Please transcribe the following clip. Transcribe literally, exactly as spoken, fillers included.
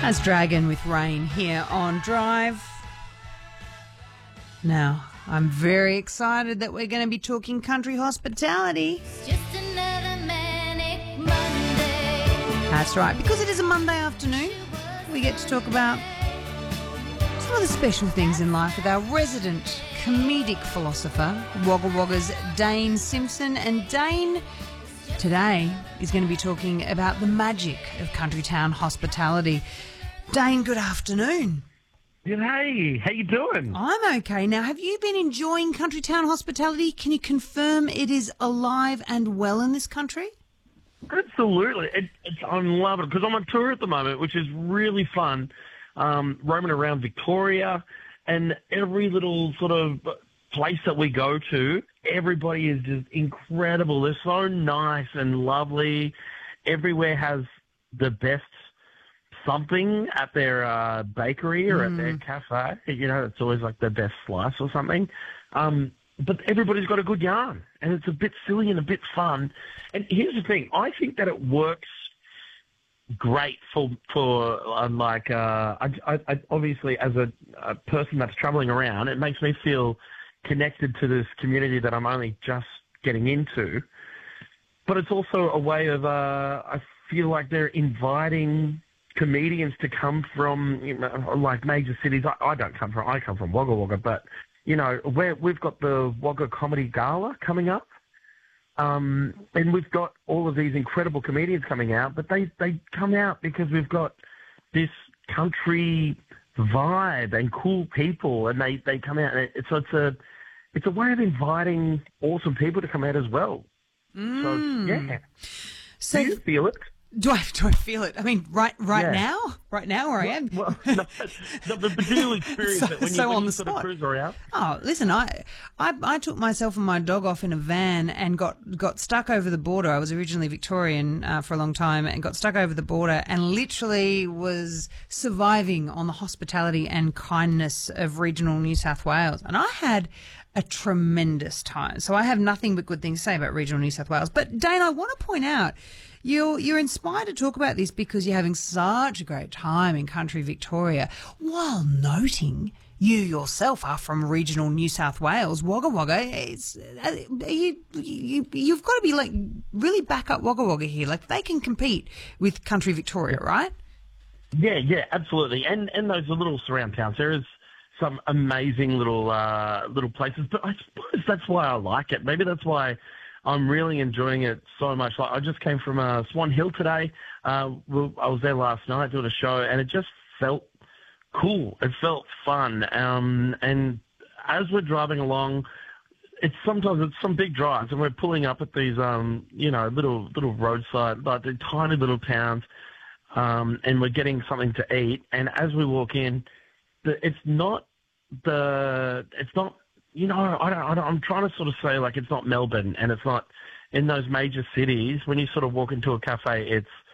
As Dragon with Rain here on Drive. Now, I'm very excited that we're going to be talking country hospitality. It's just another manic Monday. That's right, because it is a Monday afternoon, we get to talk about some of the special things in life with our resident comedic philosopher, Wagga Wagga's Dane Simpson. And Dane today is going to be talking about the magic of country town hospitality. Dane, good afternoon. Hey, how you doing? I'm okay. Now, have you been enjoying country town hospitality? Can you confirm it is alive and well in this country? Absolutely. It, it's, I'm loving it because I'm on tour at the moment, which is really fun, um, roaming around Victoria, and every little sort of place that we go to, everybody is just incredible. They're so nice and lovely. Everywhere has the best something at their uh, bakery or mm. at their cafe. You know, it's always like the best slice or something. Um, but everybody's got a good yarn, and it's a bit silly and a bit fun. And here's the thing. I think that it works great for, for uh, like, uh, I, I, I, obviously as a, a person that's traveling around, it makes me feel connected to this community that I'm only just getting into. But it's also a way of, uh, I feel like they're inviting comedians to come from, you know, like major cities. I, I don't come from, I come from Wagga Wagga, but, you know, we're, we've got the Wagga Comedy Gala coming up. Um, and we've got all of these incredible comedians coming out, but they, they come out because we've got this country vibe and cool people, and they, they come out. And it, so it's a, it's a way of inviting awesome people to come out as well. Mm. So, yeah. So do you feel it? Do I do I feel it? I mean, right right Yeah. now, right now where I am. Well, no, no, but but do you experience So- it when you, so when on you the sort spot. of cruise around? Oh, listen, I, I I took myself and my dog off in a van and got, got stuck over the border. I was originally Victorian uh, for a long time and got stuck over the border and literally was surviving on the hospitality and kindness of regional New South Wales. And I had a tremendous time. So I have nothing but good things to say about regional New South Wales. But Dane, I want to point out, You're, you're inspired to talk about this because you're having such a great time in country Victoria, while noting you yourself are from regional New South Wales. Wagga Wagga, it's, uh, you, you, you've got to be like really back up Wagga Wagga here. Like they can compete with country Victoria, right? Yeah, yeah, absolutely. And and those little surround towns, there is some amazing little uh, little places. But I suppose that's why I like it. Maybe that's why I'm really enjoying it so much. Like I just came from uh, Swan Hill today. Uh, we- I was there last night doing a show, and it just felt cool. It felt fun. Um, and as we're driving along, it's sometimes it's some big drives, and we're pulling up at these, um, you know, little little roadside, like the tiny little towns, um, and we're getting something to eat. And as we walk in, the, it's not the it's not. You know, I don't, I don't, I'm trying to sort of say, like, it's not Melbourne and it's not in those major cities. When you sort of walk into a cafe, it's